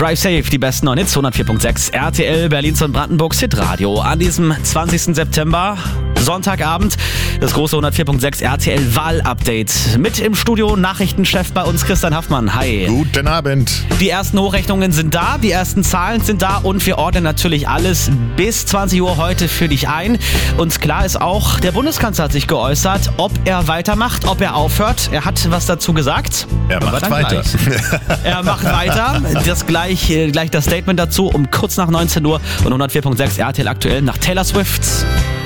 Drive Safe, die besten neuen Hits, 104.6 RTL Berlins und Brandenburgs Hitradio. An diesem 20. September, Sonntagabend, das große 104.6 RTL Wahl-Update. Mit im Studio Nachrichtenchef bei uns Christian Haffmann. Hi. Guten Abend. Die ersten Hochrechnungen sind da, die ersten Zahlen sind da und wir ordnen natürlich alles bis 20 Uhr heute für dich ein. Und klar ist auch, der Bundeskanzler hat sich geäußert, ob er weitermacht, ob er aufhört. Er hat was dazu gesagt. Er macht weiter. Er macht weiter. Das gleich das Statement dazu um kurz nach 19 Uhr und 104.6 RTL aktuell nach Taylor Swift.